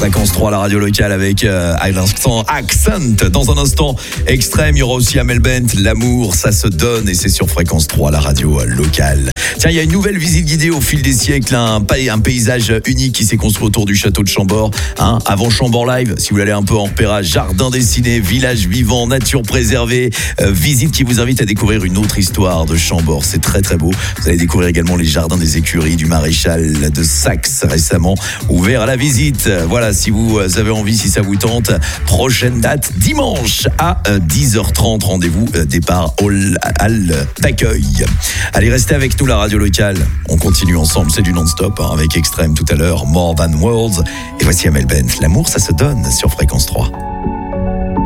Fréquence 3, la radio locale avec à l'instant Accent. Dans un instant, Extrême, il y aura aussi Amel Bent, L'amour, ça se donne, et c'est sur Fréquence 3, la radio locale. Tiens, il y a une nouvelle visite guidée au fil des siècles, un paysage unique qui s'est construit autour du château de Chambord. Avant Chambord Live, si vous voulez aller un peu en repérage, jardin dessiné, village vivant, nature préservée, visite qui vous invite à découvrir une autre histoire de Chambord. C'est très très beau. Vous allez découvrir également les jardins des écuries du maréchal de Saxe, récemment ouvert à la visite. Voilà, si vous avez envie, si ça vous tente, prochaine date dimanche à 10h30, rendez-vous départ hall d'accueil. Allez, restez avec nous, la radio locale. On continue ensemble, c'est du non-stop avec Extrême tout à l'heure, More Than Words, et voici Amel Bent. L'amour, ça se donne sur Fréquence 3.